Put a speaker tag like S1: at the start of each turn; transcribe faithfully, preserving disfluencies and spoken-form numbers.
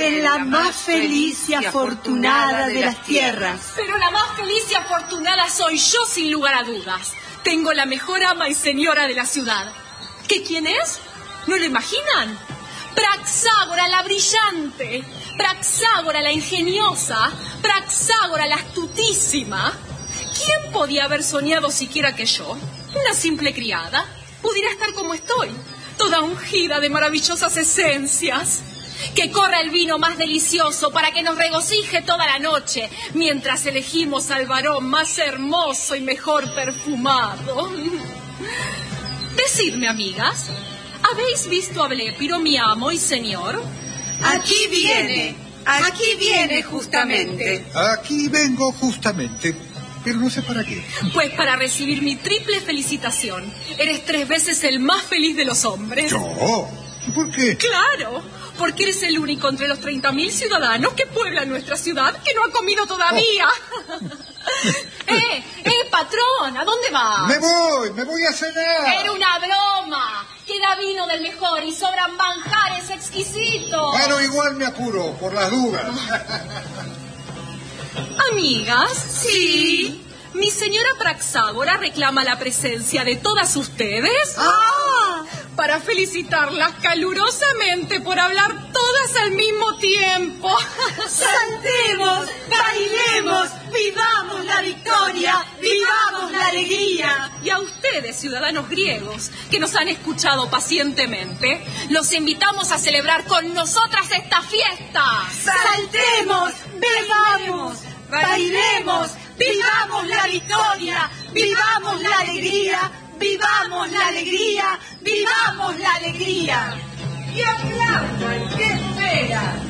S1: en la más feliz y afortunada de las tierras.
S2: Pero la más feliz y afortunada soy yo, sin lugar a dudas. Tengo la mejor ama y señora de la ciudad. ¿Qué quién es? ¿No lo imaginan? Praxágora la brillante, Praxágora la ingeniosa, Praxágora la astutísima. ¿Quién podía haber soñado siquiera que yo, una simple criada, pudiera estar como estoy, toda ungida de maravillosas esencias? Que corra el vino más delicioso para que nos regocije toda la noche, mientras elegimos al varón más hermoso y mejor perfumado. Decidme, amigas, ¿habéis visto a Blépiro, mi amo y señor?
S1: Aquí viene, aquí viene justamente.
S3: Aquí vengo justamente, pero no sé para qué.
S2: Pues para recibir mi triple felicitación. Eres tres veces el más feliz de los hombres.
S3: ¿Yo? ¿Por qué?
S2: Claro, porque eres el único entre los treinta mil ciudadanos que pueblan nuestra ciudad que no ha comido todavía. Oh. ¡Eh, eh, patrón! ¿A dónde vas?
S3: Me voy, me voy a cenar.
S2: Era una broma. Queda vino del mejor y sobran manjares exquisitos.
S3: Bueno, igual me apuro, por las dudas.
S2: Amigas, sí. Mi señora Praxágora reclama la presencia de todas ustedes.
S1: ¡Ah!
S2: Para felicitarlas calurosamente por hablar todas al mismo tiempo.
S1: Saltemos, bailemos, vivamos la victoria, vivamos la alegría.
S2: Y a ustedes, ciudadanos griegos, que nos han escuchado pacientemente, los invitamos a celebrar con nosotras esta fiesta.
S1: Saltemos, bebamos, bailemos, vivamos la victoria, vivamos la alegría, vivamos la alegría, vivamos la alegría.
S4: Y aplaudan, ¿qué esperan?